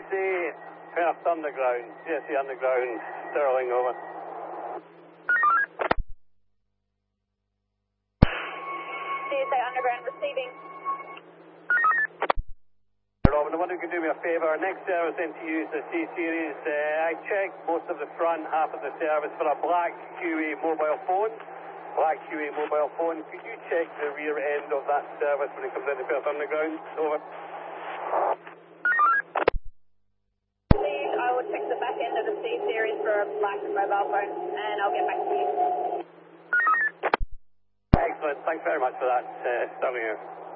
Perth Underground, CSA Underground, Sterling, over. CSA Underground receiving. Robin, I wonder if you can do me a favour. Next service then to use the C-Series. I checked most of the front half of the service for a black QA mobile phone. Could you check the rear end of that service when it comes into Perth Underground? Over. Please, I will check the back end of the C-Series for a black mobile phone, and I'll get back to you. Excellent. Thanks very much for that, Sterling.